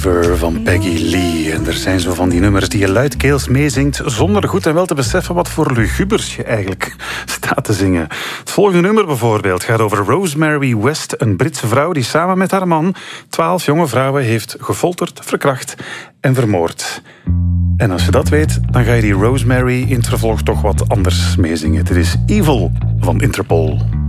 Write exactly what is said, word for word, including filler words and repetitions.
Van Peggy Lee. En er zijn zo van die nummers die je luidkeels meezingt zonder goed en wel te beseffen wat voor lugubers je eigenlijk staat te zingen. Het volgende nummer bijvoorbeeld gaat over Rosemary West, een Britse vrouw die samen met haar man twaalf jonge vrouwen heeft gefolterd, verkracht en vermoord. En als je dat weet, dan ga je die Rosemary in het vervolg toch wat anders meezingen. Dit is Evil van Interpol.